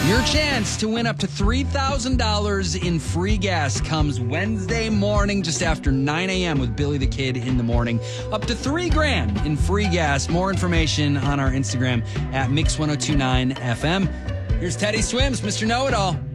Your chance to win up to $3,000 in free gas comes Wednesday morning just after 9 a.m. with Billy the Kid in the morning. Up to $3,000 in free gas. More information on our Instagram at Mix1029FM. Here's Teddy Swims, Mr. Know-It-All.